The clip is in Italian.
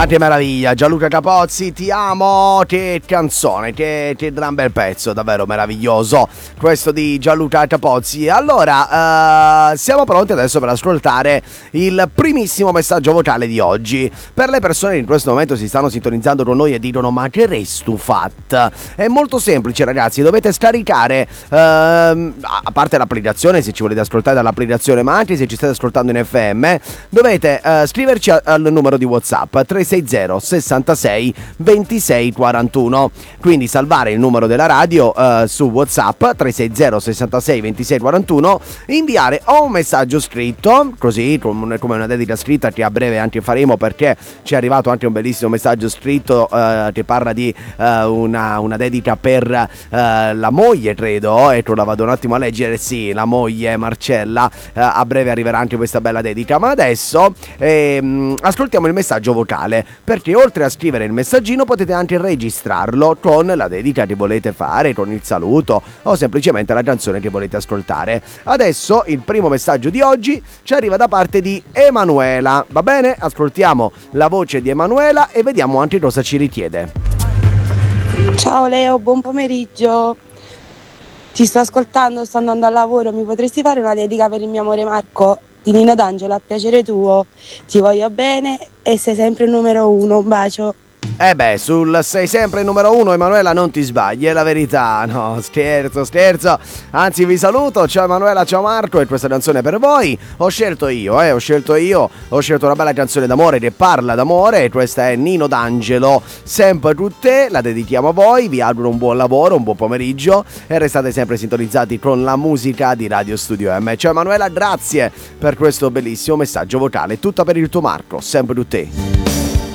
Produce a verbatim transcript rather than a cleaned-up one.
Ma che meraviglia, Gianluca Capozzi, ti amo, che canzone, che, che gran bel pezzo, davvero meraviglioso questo di Gianluca Capozzi. Allora, uh, siamo pronti adesso per ascoltare il primissimo messaggio vocale di oggi. Per le persone che in questo momento si stanno sintonizzando con noi e dicono ma che restu fat? È molto semplice ragazzi, dovete scaricare, uh, a parte l'applicazione se ci volete ascoltare dall'applicazione, ma anche se ci state ascoltando in F M, dovete uh, scriverci a, al numero di WhatsApp tre sei zero sessantasei ventisei quarantuno, quindi salvare il numero della radio uh, su WhatsApp tre sei zero sessantasei ventisei quarantuno, inviare o un messaggio scritto, così come una dedica scritta che a breve anche faremo, perché ci è arrivato anche un bellissimo messaggio scritto uh, che parla di uh, una, una dedica per uh, la moglie, credo, ecco, la vado un attimo a leggere, sì, la moglie Marcella, uh, a breve arriverà anche questa bella dedica, ma adesso ehm, ascoltiamo il messaggio vocale, perché oltre a scrivere il messaggino potete anche registrarlo con la dedica che volete fare, con il saluto o semplicemente la canzone che volete ascoltare. Adesso il primo messaggio di oggi ci arriva da parte di Emanuela, va bene? Ascoltiamo la voce di Emanuela e vediamo anche cosa ci richiede. Ciao Leo, buon pomeriggio. Ti sto ascoltando, sto andando al lavoro, mi potresti fare una dedica per il mio amore Marco? Di Nino D'Angelo, a piacere tuo, ti voglio bene e sei sempre il numero uno, un bacio. Eh beh, sul sei sempre il numero uno, Emanuela, non ti sbagli, è la verità. No, scherzo, scherzo. Anzi, vi saluto. Ciao Emanuela, ciao Marco, e questa canzone per voi. Ho scelto io, eh, ho scelto io. Ho scelto una bella canzone d'amore che parla d'amore. E questa è Nino D'Angelo, sempre tutte. La dedichiamo a voi. Vi auguro un buon lavoro, un buon pomeriggio. E restate sempre sintonizzati con la musica di Radio Studio M. Ciao Emanuela, grazie per questo bellissimo messaggio vocale. Tutto per il tuo Marco, sempre tutte.